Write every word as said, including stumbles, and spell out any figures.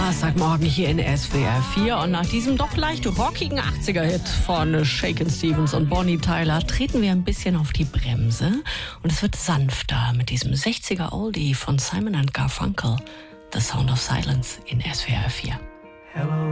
Donnerstagmorgen hier in S W R vier und nach diesem doch leicht rockigen achtziger-Hit von Shakin' Stevens und Bonnie Tyler treten wir ein bisschen auf die Bremse und es wird sanfter mit diesem sechziger-Oldie von Simon and Garfunkel, The Sound of Silence in S W R vier. Hello.